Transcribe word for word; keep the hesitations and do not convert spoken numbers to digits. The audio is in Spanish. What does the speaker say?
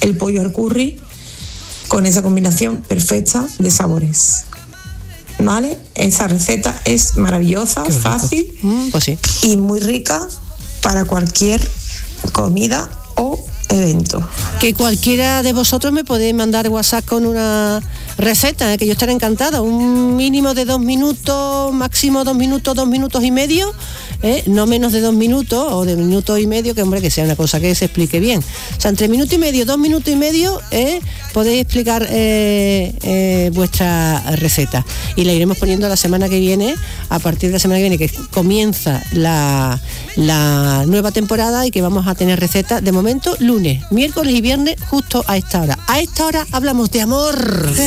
el pollo al curry con esa combinación perfecta de sabores. ¿Vale? Esa receta es maravillosa, fácil mm, pues sí. y muy rica para cualquier comida o evento. Que cualquiera de vosotros me podéis mandar WhatsApp con una receta, ¿eh? Que yo estaré encantada. Un mínimo de dos minutos, máximo dos minutos, dos minutos y medio, ¿eh? No menos de dos minutos o de minutos y medio, que hombre, que sea una cosa que se explique bien. O sea, entre minuto y medio, dos minutos y medio, ¿eh? Podéis explicar eh, eh, vuestra receta. Y la iremos poniendo la semana que viene, a partir de la semana que viene, que comienza la, la nueva temporada y que vamos a tener recetas de momento lunes, miércoles y viernes justo a esta hora. A esta hora hablamos de amor.